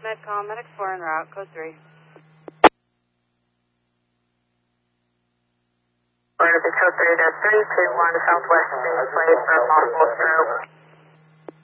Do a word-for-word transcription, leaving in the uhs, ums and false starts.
Medcom, Medic four en route, code three. We're going to be code three to three two one Southwest Street, plate for possible stroke.